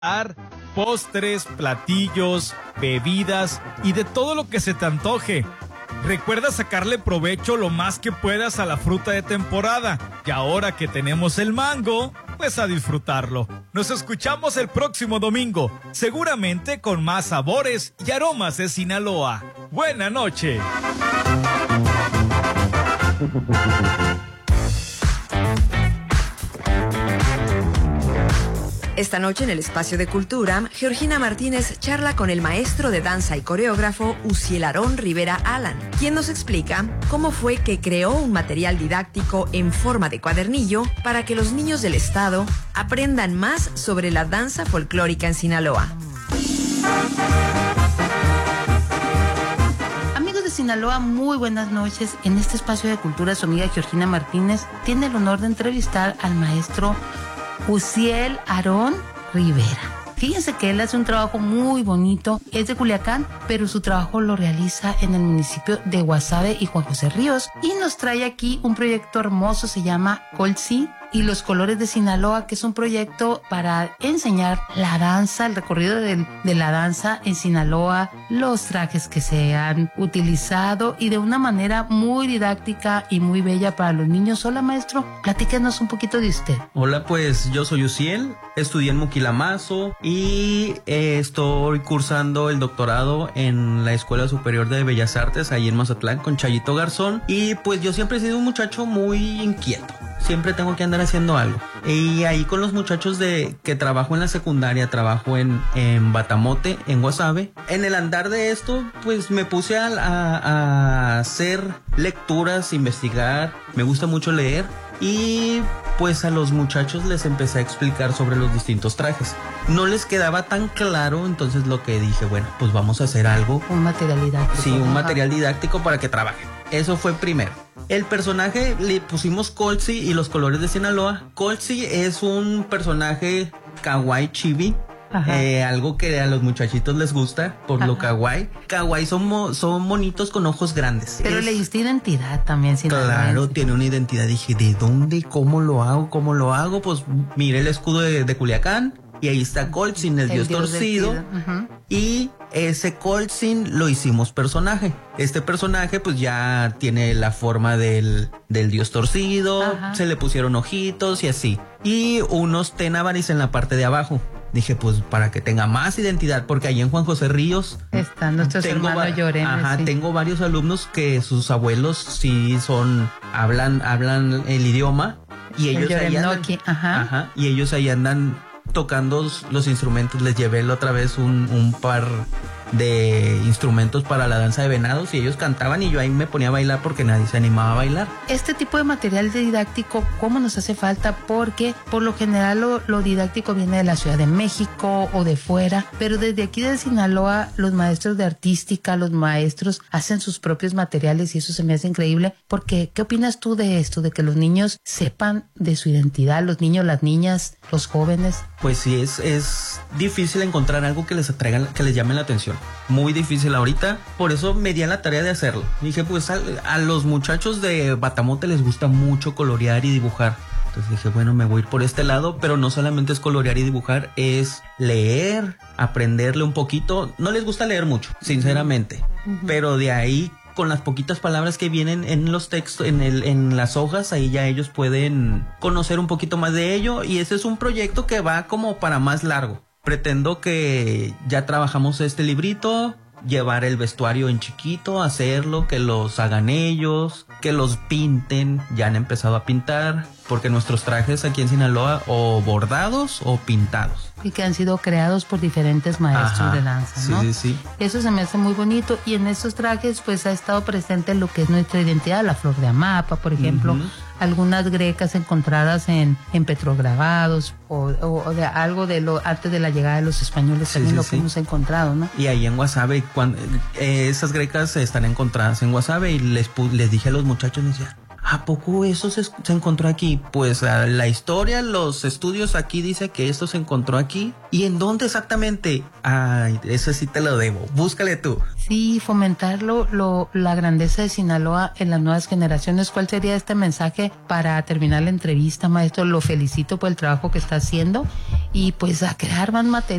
postres, platillos, bebidas y de todo lo que se te antoje. Recuerda sacarle provecho lo más que puedas a la fruta de temporada. Y ahora que tenemos el mango, pues a disfrutarlo. Nos escuchamos el próximo domingo, seguramente con más sabores y aromas de Sinaloa. ¡Buena noche! Esta noche en el Espacio de Cultura, Georgina Martínez charla con el maestro de danza y coreógrafo Uziel Aarón Rivera Alan, quien nos explica cómo fue que creó un material didáctico en forma de cuadernillo para que los niños del estado aprendan más sobre la danza folclórica en Sinaloa. Amigos de Sinaloa, muy buenas noches. En este Espacio de Cultura, su amiga Georgina Martínez tiene el honor de entrevistar al maestro Uziel Aarón Rivera. Fíjense que él hace un trabajo muy bonito, es de Culiacán, pero su trabajo lo realiza en el municipio de Guasave y Juan José Ríos, y nos trae aquí un proyecto hermoso, se llama Colsi y los colores de Sinaloa, que es un proyecto para enseñar la danza, el recorrido de la danza en Sinaloa, los trajes que se han utilizado y de una manera muy didáctica y muy bella para los niños. Hola maestro, platíquenos un poquito de usted. Hola, pues yo soy Uziel, estudié en Muquilamazo y estoy cursando el doctorado en la Escuela Superior de Bellas Artes ahí en Mazatlán con Chayito Garzón, y pues yo siempre he sido un muchacho muy inquieto. Siempre tengo que andar haciendo algo. Y ahí con los muchachos que trabajo en la secundaria, trabajo en Batamote, en Guasave. En el andar de esto, pues me puse a hacer lecturas, investigar. Me gusta mucho leer. Y pues a los muchachos les empecé a explicar sobre los distintos trajes. No les quedaba tan claro, entonces lo que dije, bueno, pues vamos a hacer algo. Un material didáctico. Sí, un material didáctico para que trabajen. Eso fue primero. El personaje le pusimos Colsi y los colores de Sinaloa. Colsi es un personaje kawaii chibi. Algo que a los muchachitos les gusta por lo kawaii. Kawaii son monitos con ojos grandes. Pero le diste identidad también, Claro, tiene una identidad. Dije, ¿de dónde? ¿Cómo lo hago? Pues mire el escudo de Culiacán. Y ahí está Colsin, el dios torcido. Y ese Colsin lo hicimos personaje. Este personaje pues ya tiene la forma del dios torcido. Se le pusieron ojitos y así. Y unos tenabaris en la parte de abajo. Dije, pues para que tenga más identidad, porque ahí en Juan José Ríos están nuestros hermanos Llorenes. Sí. Tengo varios alumnos que sus abuelos sí hablan el idioma. Y ellos ahí andan, y ellos ahí andan tocando los instrumentos. Les llevé la otra vez un par de instrumentos para la danza de venados y ellos cantaban y yo ahí me ponía a bailar porque nadie se animaba a bailar. Este tipo de material didáctico, ¿cómo nos hace falta? Porque por lo general lo didáctico viene de la Ciudad de México o de fuera, pero desde aquí de Sinaloa los maestros de artística, los maestros hacen sus propios materiales y eso se me hace increíble. Porque, ¿qué opinas tú de esto? De que los niños sepan de su identidad, los niños, las niñas, los jóvenes. Pues sí, es difícil encontrar algo que les atraiga, que les llame la atención. Muy difícil ahorita, por eso me di a la tarea de hacerlo. Dije, pues a los muchachos de Batamote les gusta mucho colorear y dibujar. Entonces dije, bueno, me voy a ir por este lado, pero no solamente es colorear y dibujar, es leer, aprenderle un poquito. No les gusta leer mucho, sinceramente, pero de ahí, con las poquitas palabras que vienen en los textos, en las hojas, ahí ya ellos pueden conocer un poquito más de ello, y ese es un proyecto que va como para más largo. Pretendo que ya trabajamos este librito, llevar el vestuario en chiquito, hacerlo, que los hagan ellos, que los pinten. Ya han empezado a pintar, porque nuestros trajes aquí en Sinaloa o bordados o pintados. Y que han sido creados por diferentes maestros de danza, ¿no? Sí. Eso se me hace muy bonito. Y en estos trajes pues ha estado presente lo que es nuestra identidad, la flor de Amapa, por ejemplo. Algunas grecas encontradas en petrograbados o de algo de lo antes de la llegada de los españoles, también lo que hemos encontrado, ¿no? Y ahí en Guasave, esas grecas están encontradas en Guasave, y les dije a los muchachos, les decía, ¿A poco eso se encontró aquí? Pues la historia, los estudios aquí dice que esto se encontró aquí. ¿Y en dónde exactamente? Ay, eso sí te lo debo. Búscale tú. Sí, fomentar la grandeza de Sinaloa en las nuevas generaciones. ¿Cuál sería este mensaje para terminar la entrevista, maestro? Lo felicito por el trabajo que está haciendo y pues a crear más material.